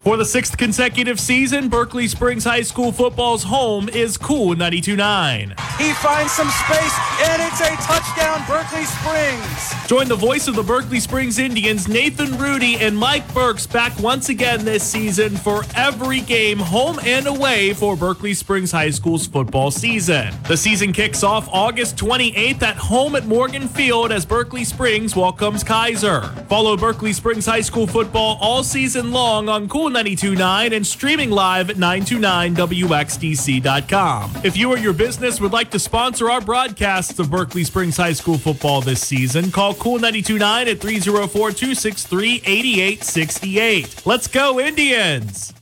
For the sixth consecutive season, Berkeley Springs High School football's home is Cool 92.9. He finds some space, and it's a touchdown, Berkeley Springs. Join the voice of the Berkeley Springs Indians, Nathan Rudy and Mike Burks, back once again this season for every game, home and away, for Berkeley Springs High School's football season. The season kicks off August 28th at home at Morgan Field as Berkeley Springs welcomes Kaiser. Follow Berkeley Springs High School football all season long on Cool 92.9 and streaming live at 929wxdc.com. If you or your business would like to sponsor our broadcasts of Berkeley Springs High School football this season, call Cool 92.9 at 304-263-8868. Let's go, Indians!